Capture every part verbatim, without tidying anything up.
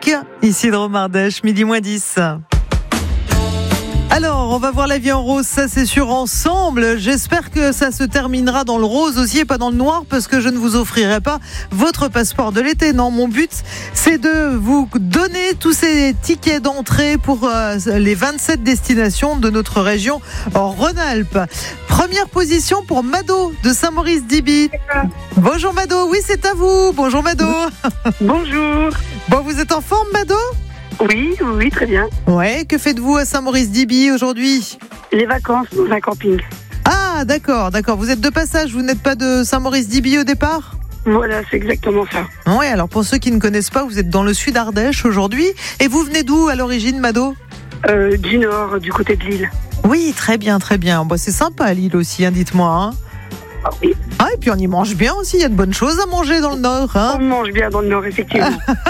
Patrick, ici de Romardèche, midi moins dix. Alors, on va voir la vie en rose, ça c'est sûr, ensemble. J'espère que ça se terminera dans le rose aussi et pas dans le noir, parce que je ne vous offrirai pas votre passeport de l'été. Non, mon but, c'est de vous donner tous ces tickets d'entrée pour euh, les vingt-sept destinations de notre région en Rhône-Alpes. Première position pour Mado de Saint-Maurice-d'Iby. Bonjour Mado, oui c'est à vous. Bonjour Mado. Bonjour. Bon, vous êtes en forme Mado ? Oui, oui, très bien. Ouais, que faites-vous à Saint-Maurice-d'Iby aujourd'hui ? Les vacances dans un camping. Ah, d'accord, d'accord. Vous êtes de passage, vous n'êtes pas de Saint-Maurice-d'Iby au départ ? Voilà, c'est exactement ça. Ouais, alors pour ceux qui ne connaissent pas, vous êtes dans le sud Ardèche aujourd'hui. Et vous venez d'où à l'origine, Mado ? Euh, du nord, du côté de Lille. Oui, très bien, très bien. Bon, c'est sympa à Lille aussi, hein, dites-moi. Hein. Ah oui. Ah, et puis on y mange bien aussi, il y a de bonnes choses à manger dans le nord. Hein. On mange bien dans le nord, effectivement.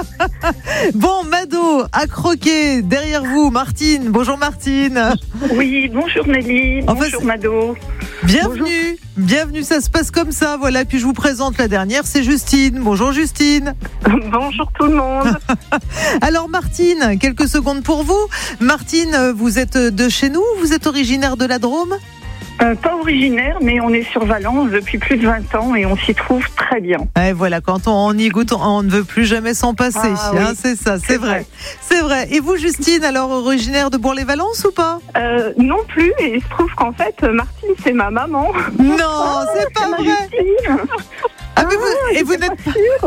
Bon, Mado, à croquer, derrière vous, Martine. Bonjour Martine. Oui, bonjour Nelly, Enfin, bonjour c'est... Mado. Bienvenue, bonjour. bienvenue, ça se passe comme ça, voilà. Puis je vous présente la dernière, c'est Justine. Bonjour Justine. Bonjour tout le monde. Alors Martine, quelques secondes pour vous. Martine, vous êtes de chez nous, vous êtes originaire de la Drôme ? Euh, pas originaire, mais on est sur Valence depuis plus de vingt ans et on s'y trouve très bien. Et voilà, quand on y goûte, on ne veut plus jamais s'en passer. Ah, hein, oui. C'est ça, c'est, C'est vrai. vrai. C'est vrai. Et vous, Justine, alors originaire de Bourg-les-Valence ou pas ? Euh, non plus, et il se trouve qu'en fait, Martine, c'est ma maman. Non, c'est pas Ma vrai. Justine. Ah, mais vous, et vous n'êtes Sûre.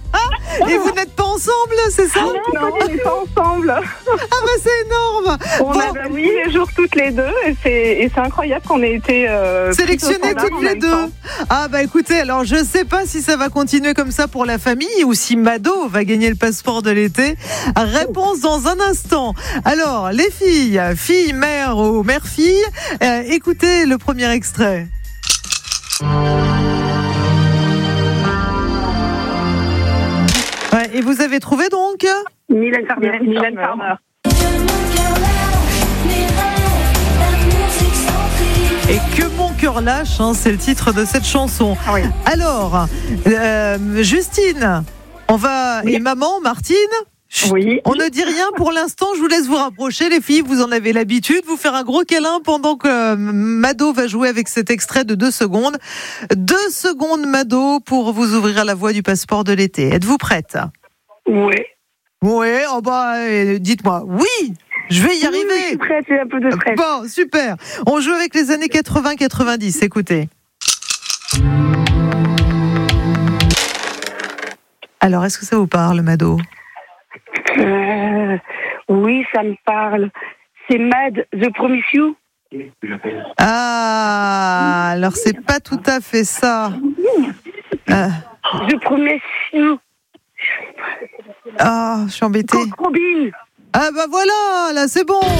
et vous n'êtes pas ensemble, c'est ça ? Non, on n'est pas ensemble. Ah bah c'est énorme. On Bon. a tous les jours toutes les deux et c'est, et c'est incroyable qu'on ait été euh, Sélectionnées prises au standard toutes en les même deux. temps. Ah bah écoutez, alors je sais pas si ça va continuer comme ça pour la famille ou si Mado va gagner le passeport de l'été. Réponse dans un instant. Alors les filles, filles, mère ou mère-fille, euh, écoutez le premier extrait. Ouais, et vous avez trouvé donc ? Mylène Farmer. Mylène Farmer. Et que mon cœur lâche, hein, c'est le titre de cette chanson. Ah oui. Alors, euh, Justine, on va Oui. et maman, Martine. chut, Oui. On ne dit rien pour l'instant. Je vous laisse vous rapprocher, les filles. Vous en avez l'habitude. Vous faire un gros câlin pendant que euh, Mado va jouer avec cet extrait de deux secondes. Deux secondes, Mado, pour vous ouvrir la voie du passeport de l'été. Êtes-vous prête ? Oui. Oui. Oh bah, euh, dites-moi. Oui. Je vais y Oui, arriver. je suis prête, j'ai un peu de stress. Bon, super. On joue avec les années quatre-vingts quatre-vingt-dix. Écoutez. Alors, est-ce que ça vous parle, Mado ? Euh, oui, ça me parle. C'est Mad, The Promise You. Ah, alors c'est pas tout à fait ça. Euh, The Promise You. Ah, je suis embêtée. Kurt Cobain. Ah bah voilà, là c'est bon.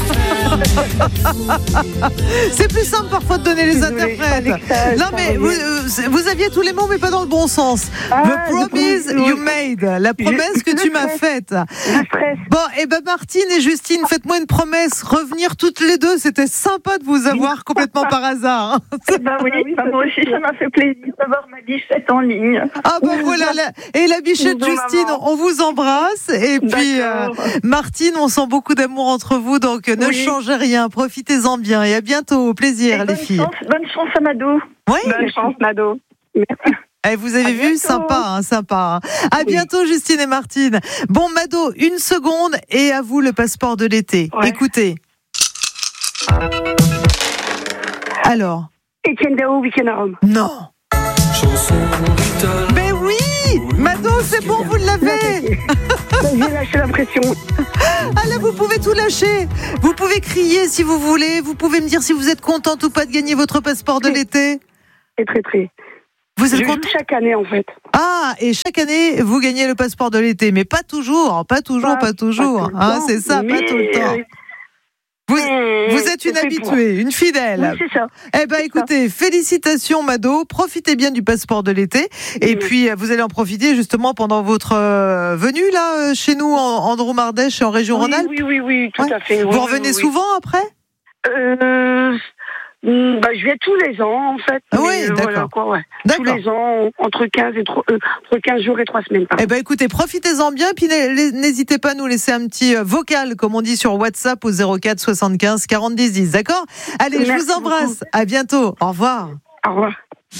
C'est plus simple parfois de donner les Désolée, interprètes. fallait que ça- Non ça mais vous, revienne. euh, vous aviez tous les mots mais pas dans le bon sens. Ah, The promise the promise you you- made, la promesse que le tu m'as stress. faite. Le stress. Bon, et ben Martine et Justine, faites-moi une promesse, revenir toutes les deux. C'était sympa de vous avoir complètement par hasard. hein. Bah oui, bah moi aussi, ça m'a fait plaisir d'avoir ma bichette en ligne. Ah ben voilà, la- et la bichette Bisous, Justine, maman. on vous embrasse. Et puis euh, D'accord. Martine, on sent beaucoup d'amour entre vous, donc euh, ne Oui. changez rien, profitez-en bien. Et à bientôt, au plaisir Et les bonne filles. chance, bonne chance à Mado. Oui. Bonne chance, Mado. Merci. Eh, vous avez À vu, bientôt. sympa, hein, sympa. hein. À Oui. bientôt, Justine et Martine. Bon, Mado, une seconde et à vous le passeport de l'été. Ouais. Écoutez. Alors, Etienne Dao, Week-end à Rome. non. Mais oui, Mado, c'est bon, vous l'avez. J'ai lâché la pression. Ah là, vous pouvez tout lâcher. Vous pouvez crier si vous voulez. Vous pouvez me dire si vous êtes contente ou pas de gagner votre passeport de Oui. l'été. C'est très très. Vous Je êtes joue contente ? chaque année en fait. Ah, et chaque année, vous gagnez le passeport de l'été. Mais pas toujours, pas toujours, pas, Pas- toujours. pas tout le Hein, temps, c'est ça, pas mais- tout le temps. Vous, mais vous êtes une c'est fait pour. habituée, une fidèle. Oui, c'est ça. Eh ben, écoutez, félicitations, Mado. Profitez bien du passeport de l'été. Et Oui. puis, euh, vous allez en profiter justement pendant votre euh, venue là, euh, chez nous en, en Drôme-Ardèche, en région Oui, Rhône-Alpes. oui, oui, oui, tout Ouais. à fait. Oui, Vous oui, revenez oui. souvent après ? Euh, Mmh, bah, je viens tous les ans, en fait. Ah oui, Mais, euh, d'accord. Voilà, quoi, ouais. Tous D'accord. les ans, entre quinze, et trois, euh, entre quinze jours et trois semaines. Pardon. Eh ben écoutez, profitez-en bien, puis n'hésitez pas à nous laisser un petit vocal, comme on dit sur WhatsApp, au zéro quatre soixante-quinze quarante dix dix, d'accord ? Allez, Merci je vous embrasse, beaucoup. à bientôt, au revoir. Au revoir.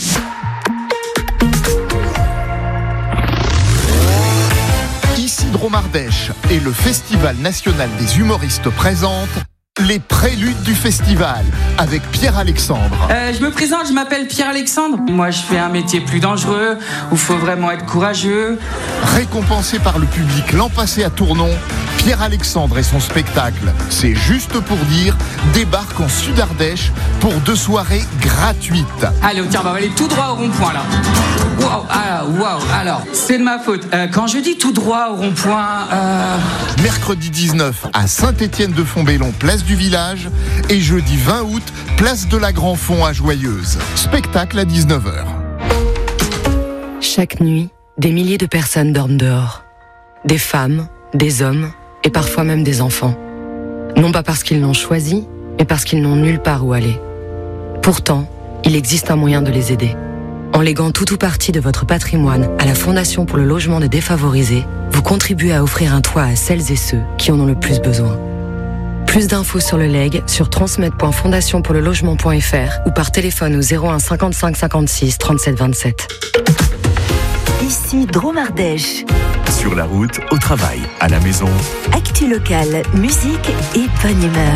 Ici Dromardèche et le Festival national des humoristes présente les préludes du festival avec Pierre-Alexandre. Euh, je me présente, je m'appelle Pierre-Alexandre. Moi, je fais un métier plus dangereux, où il faut vraiment être courageux. Récompensé par le public l'an passé à Tournon, Pierre-Alexandre et son spectacle C'est juste pour dire débarque en Sud-Ardèche pour deux soirées gratuites. Allez, tiens, on va aller tout droit au rond-point, là. Waouh, ah, waouh, alors, c'est de ma faute. Euh, quand je dis tout droit au rond-point, euh... Mercredi dix-neuf à Saint-Étienne-de-Fontbellon, place du village, et jeudi vingt août, place de la Grand-Fond à Joyeuse. Spectacle à dix-neuf heures. Chaque nuit, des milliers de personnes dorment dehors. Des femmes, des hommes et parfois même des enfants. Non pas parce qu'ils l'ont choisi, mais parce qu'ils n'ont nulle part où aller. Pourtant, il existe un moyen de les aider. En léguant tout ou partie de votre patrimoine à la Fondation pour le logement des défavorisés, vous contribuez à offrir un toit à celles et ceux qui en ont le plus besoin. Plus d'infos sur le legs sur transmettre point fondation pour le logement point f r ou par téléphone au zéro un cinquante-cinq cinquante-six trente-sept vingt-sept. Ici Dromardèche. Sur la route, au travail, à la maison. Actu locale, musique et bonne humeur.